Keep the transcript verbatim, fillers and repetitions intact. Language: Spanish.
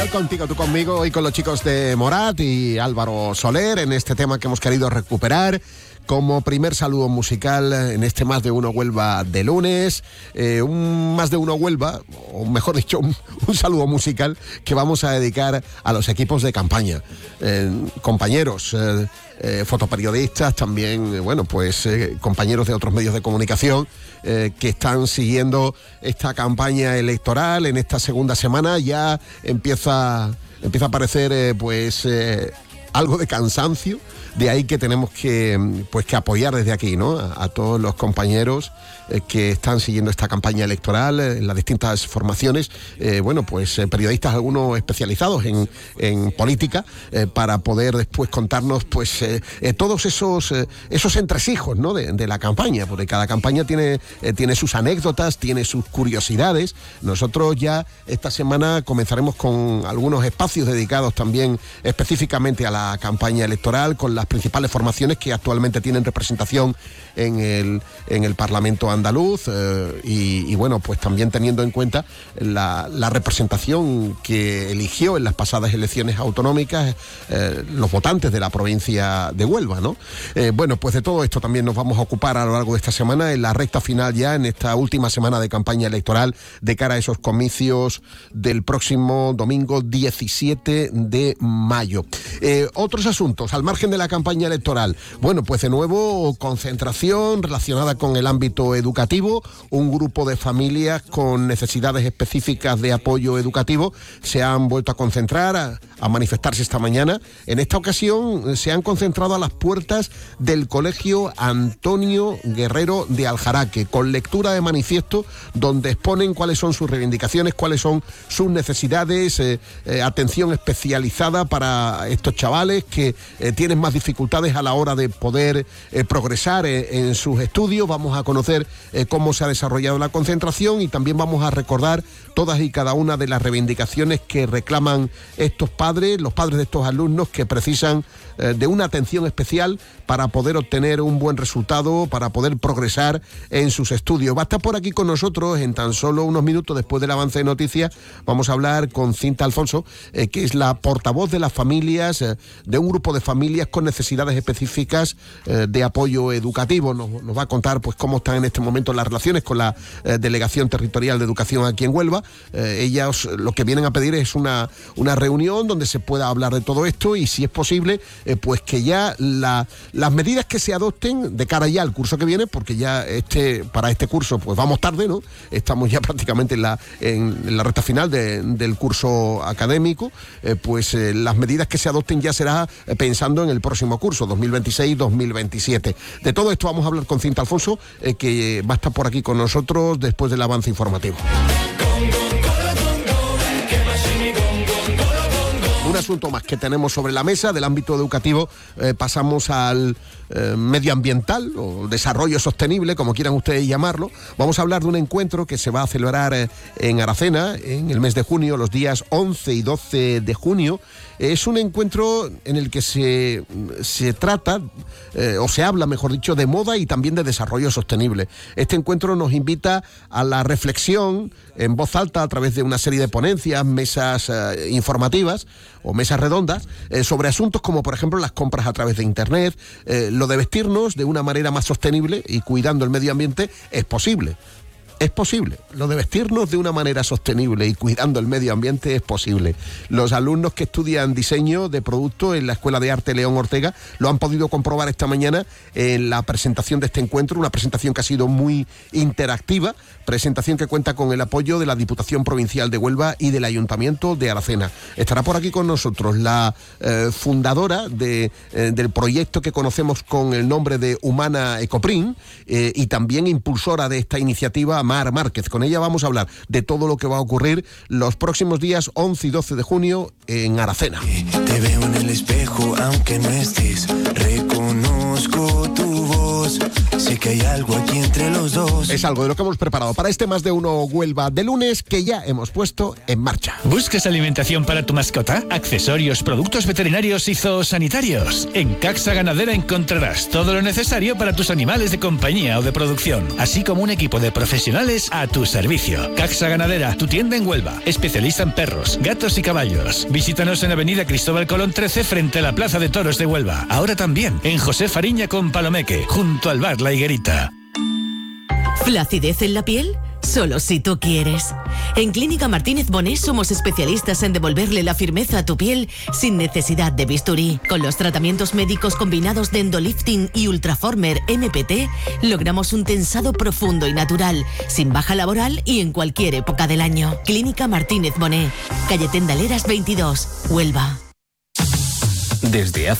Contigo, tú conmigo, hoy con los chicos de Morat y Álvaro Soler en este tema que hemos querido recuperar como primer saludo musical en este Más de Uno Huelva de lunes. Eh, un Más de Uno Huelva, o mejor dicho, un, un saludo musical que vamos a dedicar a los equipos de campaña. Eh, compañeros, eh, eh, fotoperiodistas, también, eh, bueno, pues eh, compañeros de otros medios de comunicación eh, que están siguiendo esta campaña electoral. En esta segunda semana ya empieza, empieza a aparecer, eh, pues... Eh, algo de cansancio, de ahí que tenemos que, pues, que apoyar desde aquí, ¿no? A, a todos los compañeros eh, que están siguiendo esta campaña electoral eh, en las distintas formaciones, eh, bueno, pues eh, periodistas algunos especializados en, en política, eh, para poder después contarnos, pues, eh, eh, todos esos, eh, esos entresijos, ¿no? De, de la campaña, porque cada campaña tiene, eh, tiene sus anécdotas, tiene sus curiosidades. Nosotros ya esta semana comenzaremos con algunos espacios dedicados también específicamente a la La campaña electoral, con las principales formaciones que actualmente tienen representación en el, en el Parlamento andaluz, eh, y, y bueno, pues también teniendo en cuenta la, la representación que eligió en las pasadas elecciones autonómicas eh, los votantes de la provincia de Huelva, ¿no? Eh, bueno, pues de todo esto también nos vamos a ocupar a lo largo de esta semana, en la recta final ya, en esta última semana de campaña electoral, de cara a esos comicios del próximo domingo diecisiete de mayo. Eh, Otros asuntos, al margen de la campaña electoral. Bueno, pues de nuevo, concentración relacionada con el ámbito educativo. Un grupo de familias con necesidades específicas de apoyo educativo se han vuelto a concentrar, a, a manifestarse esta mañana. En esta ocasión se han concentrado a las puertas del Colegio Antonio Guerrero de Aljaraque, con lectura de manifiesto donde exponen cuáles son sus reivindicaciones, cuáles son sus necesidades, eh, eh, atención especializada para estos chavales que eh, tienen más dificultades a la hora de poder eh, progresar eh, en sus estudios. Vamos a conocer eh, cómo se ha desarrollado la concentración y también vamos a recordar todas y cada una de las reivindicaciones que reclaman estos padres, los padres de estos alumnos que precisan eh, de una atención especial para poder obtener un buen resultado, para poder progresar en sus estudios. Va a estar por aquí con nosotros en tan solo unos minutos después del avance de noticias. Vamos a hablar con Cinta Alfonso, eh, que es la portavoz de las familias, eh, de un grupo de familias con necesidades específicas eh, de apoyo educativo. Nos, nos va a contar, pues, cómo están en este momento las relaciones con la eh, Delegación Territorial de Educación aquí en Huelva. Eh, ellas lo que vienen a pedir es una, una reunión donde se pueda hablar de todo esto y, si es posible, eh, pues que ya la, las medidas que se adopten de cara ya al curso que viene, porque ya este para este curso pues vamos tarde, ¿no? Estamos ya prácticamente en la, en, en la recta final de, del curso académico, eh, pues eh, las medidas que se adopten ya será pensando en el próximo curso, dos mil veintiséis dos mil veintisiete. De todo esto vamos a hablar con Cinta Alfonso, eh, que va a estar por aquí con nosotros después del avance informativo. Un asunto más que tenemos sobre la mesa. Del ámbito educativo eh, pasamos al eh, medioambiental o desarrollo sostenible, como quieran ustedes llamarlo. Vamos a hablar de un encuentro que se va a celebrar eh, en Aracena en el mes de junio, los días once y doce de junio. Es un encuentro en el que se, se trata, eh, o se habla, mejor dicho, de moda y también de desarrollo sostenible. Este encuentro nos invita a la reflexión en voz alta a través de una serie de ponencias, mesas eh, informativas o mesas redondas eh, sobre asuntos como, por ejemplo, las compras a través de Internet. Eh, lo de vestirnos de una manera más sostenible y cuidando el medio ambiente es posible. Es posible. Lo de vestirnos de una manera sostenible y cuidando el medio ambiente es posible. Los alumnos que estudian diseño de producto en la Escuela de Arte León Ortega lo han podido comprobar esta mañana en la presentación de este encuentro, una presentación que ha sido muy interactiva, presentación que cuenta con el apoyo de la Diputación Provincial de Huelva y del Ayuntamiento de Aracena. Estará por aquí con nosotros la eh, fundadora de, eh, del proyecto que conocemos con el nombre de Humana Ecoprint eh, y también impulsora de esta iniciativa, Mar Márquez. Con ella vamos a hablar de todo lo que va a ocurrir los próximos días once y doce de junio en Aracena. Te veo en el espejo aunque no estés, reconozco tu voz. dos. Sé que hay algo aquí entre los dos. Es algo de lo que hemos preparado para este Más de Uno Huelva de lunes que ya hemos puesto en marcha. ¿Buscas alimentación para tu mascota? Accesorios, productos veterinarios y zoosanitarios. En Caxa Ganadera encontrarás todo lo necesario para tus animales de compañía o de producción, así como un equipo de profesionales a tu servicio. Caxa Ganadera, tu tienda en Huelva, especialista en perros, gatos y caballos. Visítanos en Avenida Cristóbal Colón trece frente a la Plaza de Toros de Huelva. Ahora también en José Fariña con Palomeque, junto al bar La Higuerita. ¿Flacidez en la piel? Solo si tú quieres. En Clínica Martínez Bonet somos especialistas en devolverle la firmeza a tu piel sin necesidad de bisturí. Con los tratamientos médicos combinados de Endolifting y Ultraformer M P T, logramos un tensado profundo y natural, sin baja laboral y en cualquier época del año. Clínica Martínez Bonet, calle Tendaleras veintidós, Huelva. Desde hace